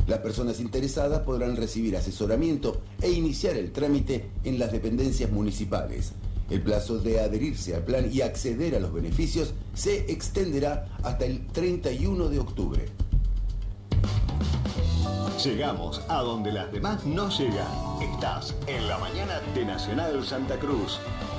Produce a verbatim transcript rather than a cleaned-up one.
Las personas interesadas podrán recibir asesoramiento e iniciar el trámite en las dependencias municipales. El plazo de adherirse al plan y acceder a los beneficios se extenderá hasta el treinta y uno de octubre. Llegamos a donde las demás no llegan. Estás en la mañana de Nacional Santa Cruz.